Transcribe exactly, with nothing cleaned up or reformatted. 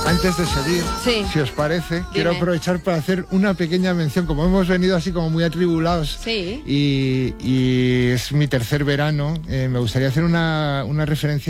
Antes de seguir, sí. si os parece, Dime. quiero aprovechar para hacer una pequeña mención. Como hemos venido así como muy atribulados, sí. y, y es mi tercer verano, eh, me gustaría hacer una, una referencia